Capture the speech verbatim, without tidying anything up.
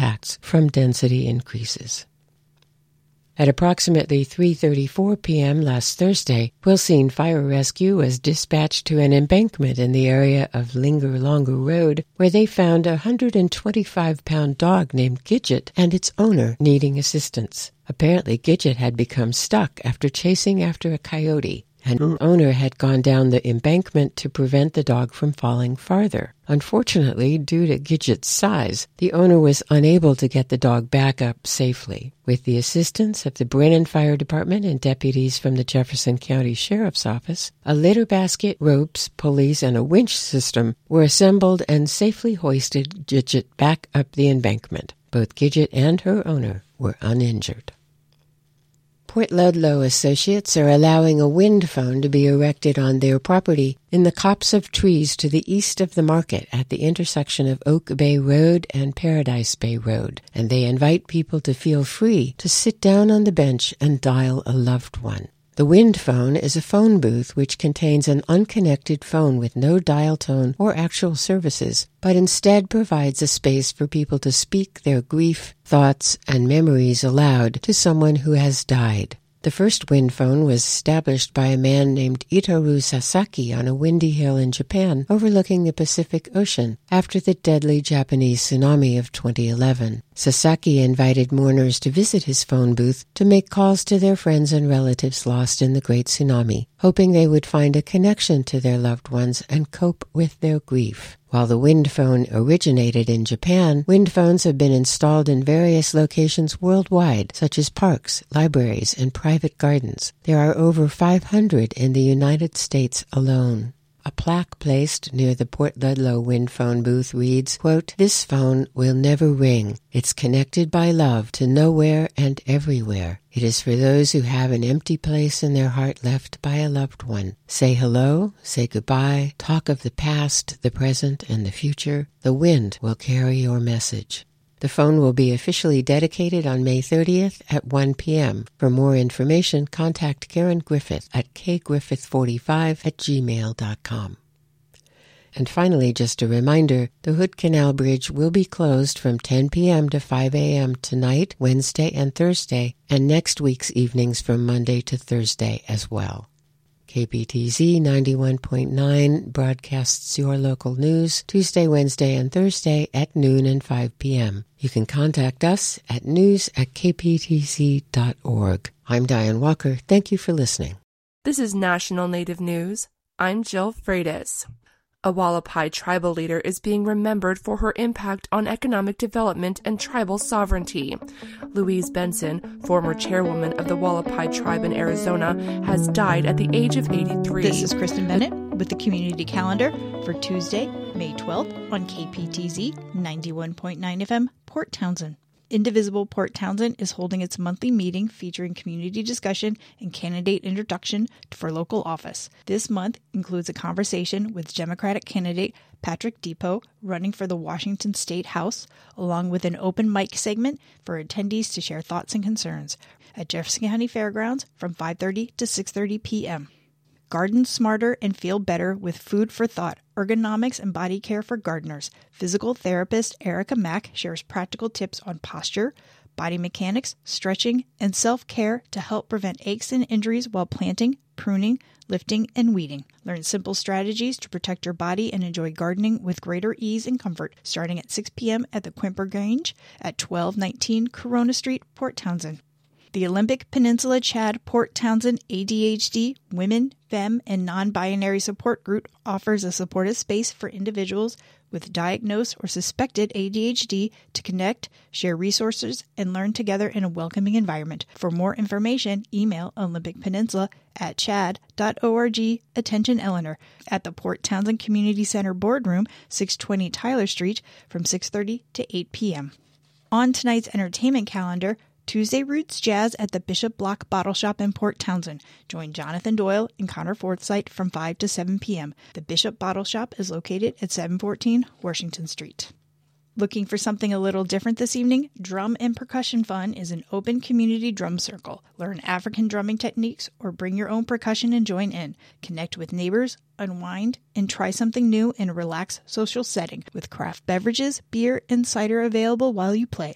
impacts from density increases. At approximately three thirty-four p.m. last Thursday, Quilcene Fire Rescue was dispatched to an embankment in the area of Linger Longer Road, where they found a one hundred twenty-five pound dog named Gidget and its owner needing assistance. Apparently, Gidget had become stuck after chasing after a coyote, and the owner had gone down the embankment to prevent the dog from falling farther. Unfortunately, due to Gidget's size, the owner was unable to get the dog back up safely. With the assistance of the Brennan Fire Department and deputies from the Jefferson County Sheriff's Office, a litter basket, ropes, pulleys, and a winch system were assembled and safely hoisted Gidget back up the embankment. Both Gidget and her owner were uninjured. Port Ludlow associates are allowing a wind phone to be erected on their property in the copse of trees to the east of the market at the intersection of Oak Bay Road and Paradise Bay Road, and they invite people to feel free to sit down on the bench and dial a loved one. The wind phone is a phone booth which contains an unconnected phone with no dial tone or actual services, but instead provides a space for people to speak their grief, thoughts, and memories aloud to someone who has died. The first wind phone was established by a man named Itaru Sasaki on a windy hill in Japan overlooking the Pacific Ocean after the deadly Japanese tsunami of twenty eleven. Sasaki invited mourners to visit his phone booth to make calls to their friends and relatives lost in the Great Tsunami, hoping they would find a connection to their loved ones and cope with their grief. While the wind phone originated in Japan, wind phones have been installed in various locations worldwide, such as parks, libraries, and private gardens. There are over five hundred in the United States alone. A plaque placed near the Port Ludlow wind phone booth reads, quote, "This phone will never ring. It's connected by love to nowhere and everywhere. It is for those who have an empty place in their heart left by a loved one. Say hello, say goodbye, talk of the past, the present, and the future. The wind will carry your message." The phone will be officially dedicated on May thirtieth at one p.m. For more information, contact Karen Griffith at k griffith forty-five at gmail dot com. And finally, just a reminder, the Hood Canal Bridge will be closed from ten p.m. to five a.m. tonight, Wednesday and Thursday, and next week's evenings from Monday to Thursday as well. K P T Z ninety-one point nine broadcasts your local news Tuesday, Wednesday, and Thursday at noon and five p.m. You can contact us at news at k p t z dot org. I'm Diane Walker. Thank you for listening. This is National Native News. I'm Jill Freitas. A Wallapai tribal leader is being remembered for her impact on economic development and tribal sovereignty. Louise Benson, former chairwoman of the Wallapai tribe in Arizona, has died at the age of eighty-three. This is Kristen Bennett with the Community Calendar for Tuesday, May twelfth on K P T Z ninety-one point nine F M, Port Townsend. Indivisible Port Townsend is holding its monthly meeting featuring community discussion and candidate introduction for local office. This month includes a conversation with Democratic candidate Patrick Depot running for the Washington State House, along with an open mic segment for attendees to share thoughts and concerns at Jefferson County Fairgrounds from five thirty to six thirty p.m. Garden smarter and feel better with food for thought, ergonomics and body care for gardeners. Physical therapist Erica Mack shares practical tips on posture, body mechanics, stretching, and self-care to help prevent aches and injuries while planting, pruning, lifting, and weeding. Learn simple strategies to protect your body and enjoy gardening with greater ease and comfort starting at six p.m. at the Quimper Grange at twelve nineteen Corona Street, Port Townsend. The Olympic Peninsula Chad Port Townsend A D H D Women, Femme, and Non-Binary Support Group offers a supportive space for individuals with diagnosed or suspected A D H D to connect, share resources, and learn together in a welcoming environment. For more information, email Olympic Peninsula at chad dot org. Attention Eleanor at the Port Townsend Community Center Boardroom, six twenty Tyler Street from six thirty to eight p.m. On tonight's entertainment calendar, Tuesday Roots Jazz at the Bishop Block Bottle Shop in Port Townsend. Join Jonathan Doyle and Connor Forsythe from five to seven p.m. The Bishop Bottle Shop is located at seven fourteen Washington Street. Looking for something a little different this evening? Drum and Percussion Fun is an open community drum circle. Learn African drumming techniques or bring your own percussion and join in. Connect with neighbors, unwind, and try something new in a relaxed social setting with craft beverages, beer, and cider available while you play.